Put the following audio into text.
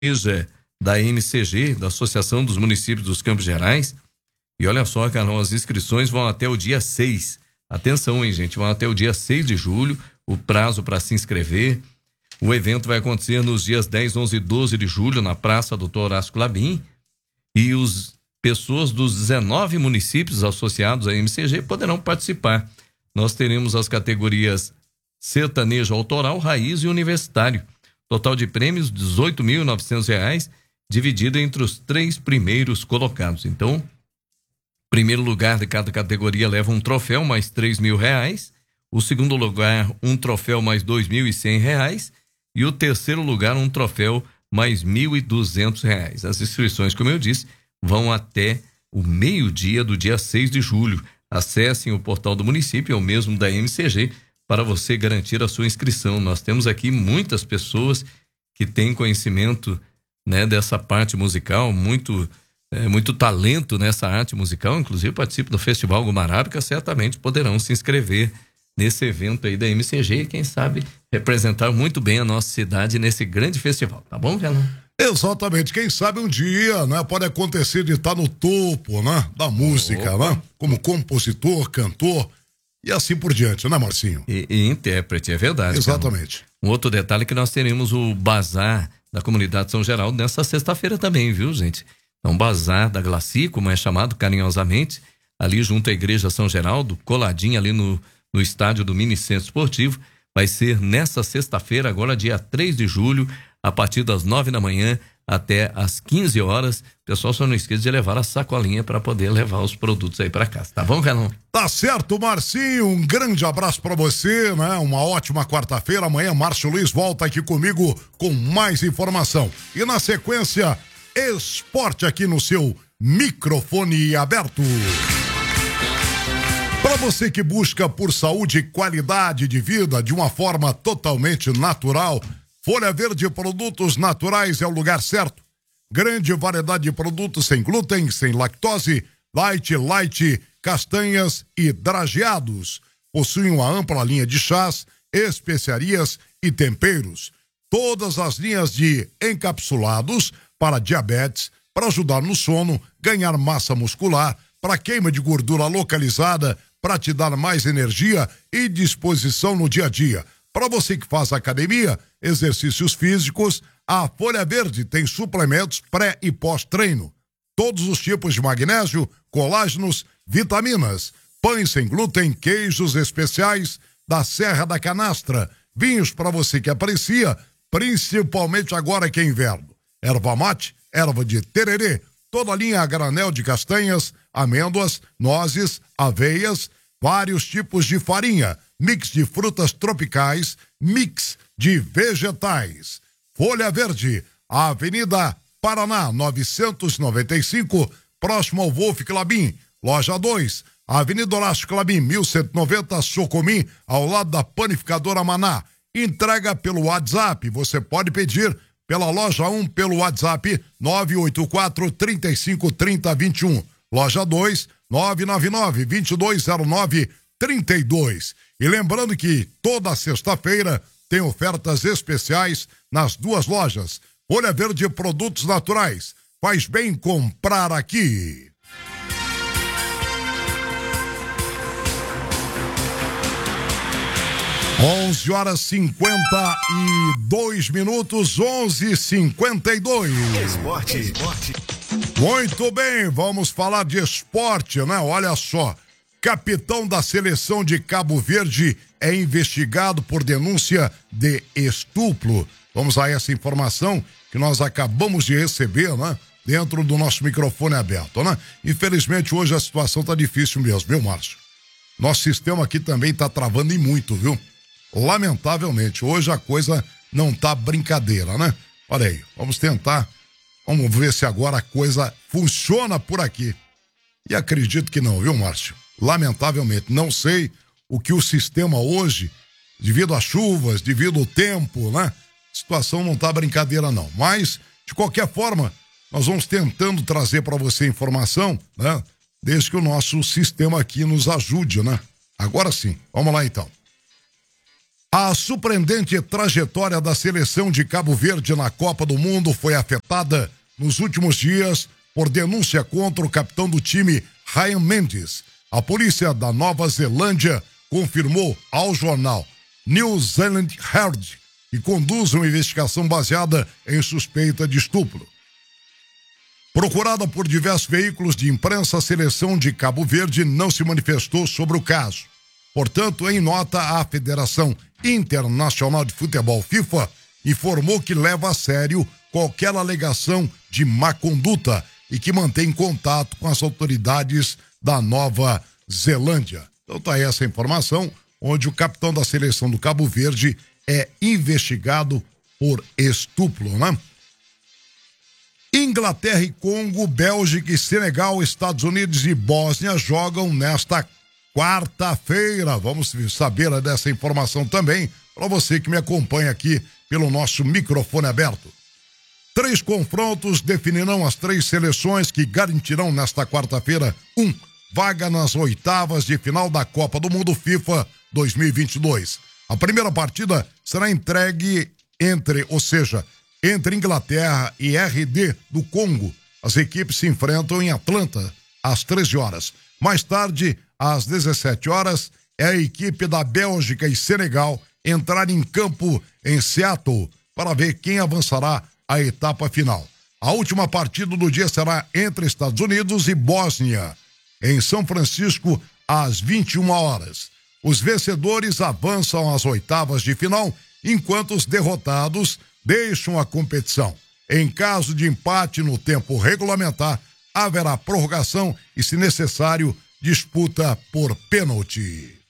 da MCG, da Associação dos Municípios dos Campos Gerais. E olha só, Carlão, as inscrições vão até o dia 6. Atenção, hein, gente? Vão até o dia 6 de julho, o prazo para se inscrever. O evento vai acontecer nos dias 10, 11 e 12 de julho, na Praça Dr. Horácio Clabin. E os pessoas dos 19 municípios associados à MCG poderão participar. Nós teremos as categorias sertanejo autoral, raiz e universitário. Total de prêmios, R$ 18.900, dividido entre os 3 primeiros colocados. Então, primeiro lugar de cada categoria leva um troféu mais R$ 3.000. O segundo lugar, um troféu mais R$ 2.100. E o terceiro lugar, um troféu mais R$ 1.200. As inscrições, como eu disse, vão até o meio-dia do dia 6 de julho. Acessem o portal do município, ou mesmo da MCG, para você garantir a sua inscrição. Nós temos aqui muitas pessoas que têm conhecimento, né, dessa parte musical, muito talento nessa arte musical, inclusive participam do Festival Gumarábica, certamente poderão se inscrever nesse evento aí da MCG e quem sabe representar muito bem a nossa cidade nesse grande festival, tá bom, Carlão? Exatamente, quem sabe um dia, né, pode acontecer de estar no topo, né, da música, né, como compositor, cantor e assim por diante, né, Marcinho? E intérprete, é verdade. Exatamente. Carlão. Um outro detalhe é que nós teremos o Bazar da Comunidade São Geraldo nessa sexta-feira também, viu, gente? É um bazar da Glaci, como é chamado carinhosamente, ali junto à Igreja São Geraldo, coladinho ali no estádio do Mini Centro Esportivo. Vai ser nessa sexta-feira, agora dia 3 de julho, a partir das 9 da manhã até às 15 horas. O pessoal só não esqueça de levar a sacolinha para poder levar os produtos aí para casa. Tá bom, Carlão? Tá certo, Marcinho. Um grande abraço para você, né? Uma ótima quarta-feira. Amanhã, Márcio Luiz volta aqui comigo com mais informação. E na sequência, esporte aqui no seu microfone aberto. Para você que busca por saúde e qualidade de vida de uma forma totalmente natural, Folha Verde Produtos Naturais é o lugar certo. Grande variedade de produtos sem glúten, sem lactose, light, castanhas e drageados. Possui uma ampla linha de chás, especiarias e temperos. Todas as linhas de encapsulados para diabetes, para ajudar no sono, ganhar massa muscular, para queima de gordura localizada, para te dar mais energia e disposição no dia a dia. Para você que faz academia, exercícios físicos, a Folha Verde tem suplementos pré e pós-treino. Todos os tipos de magnésio, colágenos, vitaminas, pães sem glúten, queijos especiais da Serra da Canastra, vinhos para você que aprecia, principalmente agora que é inverno. Erva mate, erva de tererê, toda a linha a granel de castanhas, amêndoas, nozes, aveias, vários tipos de farinha, mix de frutas tropicais, mix de vegetais. Folha Verde, Avenida Paraná, 995, próximo ao Wolf Clabin. Loja 2, Avenida Horácio Clabin, 1190, Socomim, ao lado da Panificadora Maná. Entrega pelo WhatsApp, você pode pedir pela loja 1 pelo WhatsApp 984-3530-21. Loja 2, 999-2209-32. E lembrando que toda sexta-feira tem ofertas especiais nas duas lojas. Folha Verde Produtos Naturais. Faz bem comprar aqui. Onze horas 52 minutos, 11:52. Esporte. Muito bem, vamos falar de esporte, né? Olha só, capitão da seleção de Cabo Verde é investigado por denúncia de estupro. Vamos a essa informação que nós acabamos de receber, né? Dentro do nosso microfone aberto, né? Infelizmente hoje a situação tá difícil mesmo, viu, Márcio? Nosso sistema aqui também tá travando e muito, viu? Lamentavelmente, hoje a coisa não tá brincadeira, né? Olha aí, vamos tentar, vamos ver se agora a coisa funciona por aqui. E acredito que não, viu, Márcio? Lamentavelmente, não sei o que o sistema hoje, devido às chuvas, devido ao tempo, né? A situação não tá brincadeira não, mas de qualquer forma, nós vamos tentando trazer para você informação, né? Desde que o nosso sistema aqui nos ajude, né? Agora sim, vamos lá então. A surpreendente trajetória da seleção de Cabo Verde na Copa do Mundo foi afetada nos últimos dias por denúncia contra o capitão do time, Ryan Mendes. A polícia da Nova Zelândia confirmou ao jornal New Zealand Herald que conduz uma investigação baseada em suspeita de estupro. Procurada por diversos veículos de imprensa, a seleção de Cabo Verde não se manifestou sobre o caso. Portanto, em nota, a Federação Internacional de Futebol, FIFA, informou que leva a sério qualquer alegação de má conduta e que mantém contato com as autoridades da Nova Zelândia. Então tá aí essa informação, onde o capitão da seleção do Cabo Verde é investigado por estupro, né? Inglaterra e Congo, Bélgica e Senegal, Estados Unidos e Bósnia jogam nesta quarta-feira. Vamos saber dessa informação também para você que me acompanha aqui pelo nosso microfone aberto. 3 confrontos definirão as 3 seleções que garantirão nesta quarta-feira vaga nas oitavas de final da Copa do Mundo FIFA 2022. A primeira partida será entregue entre Inglaterra e RD do Congo. As equipes se enfrentam em Atlanta às 13 horas. Mais tarde, às 17 horas, é a equipe da Bélgica e Senegal entrar em campo em Seattle para ver quem avançará à etapa final. A última partida do dia será entre Estados Unidos e Bósnia, em São Francisco, às 21 horas. Os vencedores avançam às oitavas de final, enquanto os derrotados deixam a competição. Em caso de empate no tempo regulamentar, haverá prorrogação e, se necessário, disputa por pênalti.